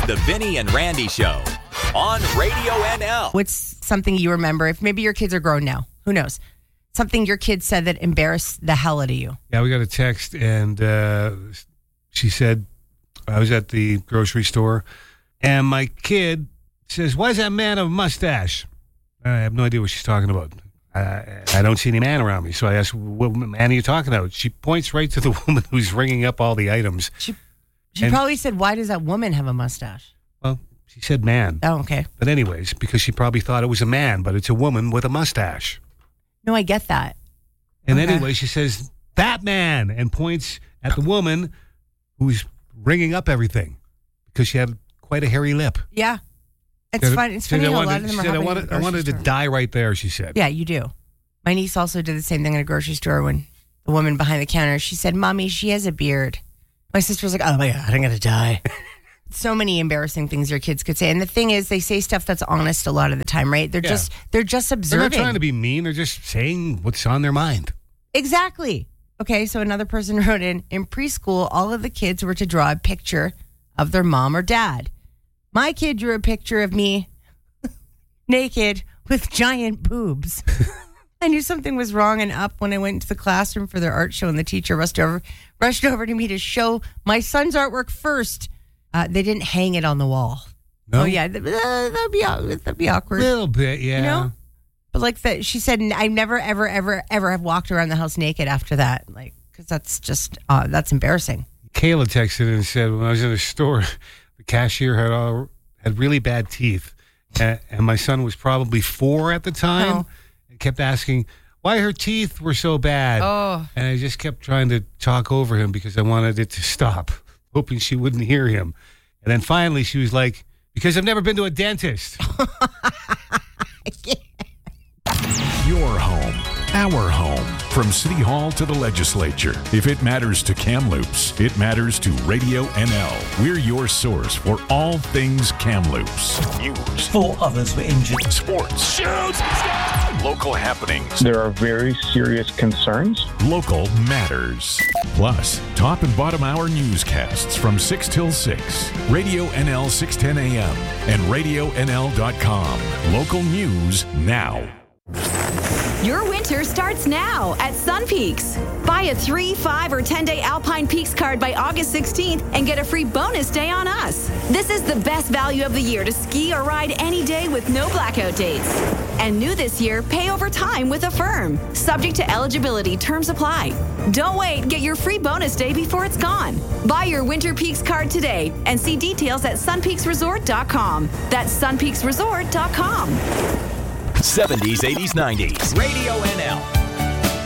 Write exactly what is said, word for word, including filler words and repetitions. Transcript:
the Vinny and Randy Show on Radio N L. What's something you remember? If maybe your kids are grown now, who knows? Something your kid said that embarrassed the hell out of you. Yeah, we got a text, and uh, she said, I was at the grocery store, and my kid says, why is that man have a mustache? I have no idea what she's talking about. I, I don't see any man around me. So I asked, what man are you talking about? She points right to the woman who's ringing up all the items. She, she And- probably said, why does that woman have a mustache? Well, she said man. Oh, okay. But anyways, because she probably thought it was a man, but it's a woman with a mustache. No, I get that. And Okay. anyway, she says, that man, and points at the woman who's ringing up everything because she had quite a hairy lip. Yeah. It's Said- fun. It's said, funny I how a wanted- lot of them she are said, I happening wanted, at the I wanted grocery to store. die right there, she said. Yeah, you do. My niece also did the same thing at a grocery store when the woman behind the counter, she said, Mommy, she has a beard. My sister was like, oh my God, I'm going to die. So many embarrassing things your kids could say. And the thing is, they say stuff that's honest a lot of the time, right? They're Yeah. just they're just They're observing. not trying to be mean. They're just saying what's on their mind. Exactly. Okay, so another person wrote in, in preschool, all of the kids were to draw a picture of their mom or dad. My kid drew a picture of me naked with giant boobs. I knew something was wrong and up when I went into the classroom for their art show, and the teacher rushed over, rushed over to me to show my son's artwork first. Uh, they didn't hang it on the wall. No? Oh, yeah, th- uh, that'd be, aw- that'd be A awkward. little bit, yeah. You know? But like that, she said, I never, ever, ever, ever have walked around the house naked after that. Like, because that's just, uh, that's embarrassing. Kayla texted and said, when I was in the store, the cashier had all, had really bad teeth. And, and my son was probably four at the time. Oh. And kept asking why her teeth were so bad. Oh. And I just kept trying to talk over him because I wanted it to stop, hoping she wouldn't hear him. And then finally she was like, because I've never been to a dentist. Your home, our home. From City Hall to the legislature. If it matters to Kamloops, it matters to Radio N L. We're your source for all things Kamloops. News, Four others were injured. sports, shoots, local happenings, There are very serious concerns. local matters. Plus, top and bottom hour newscasts from six till six. Radio N L six ten A M and radio N L dot com. Local news now. Your winter starts now at Sun Peaks. Buy a three, five, or ten-day Alpine Peaks card by August sixteenth and get a free bonus day on us. This is the best value of the year to ski or ride any day with no blackout dates. And new this year, pay over time with Affirm. Subject to eligibility, terms apply. Don't wait, get your free bonus day before it's gone. Buy your Winter Peaks card today and see details at sun peaks resort dot com. That's sun peaks resort dot com. seventies, eighties, nineties. Radio N L.